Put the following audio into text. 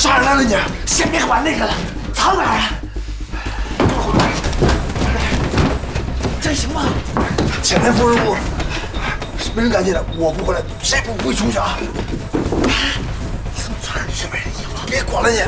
啥人来了你？ 先别管那个了，藏哪儿啊？这行吗？ 前面不是路，没人敢进来，我不回来，谁不会出去啊？ 你怎么穿日本人衣服？ 别管了你。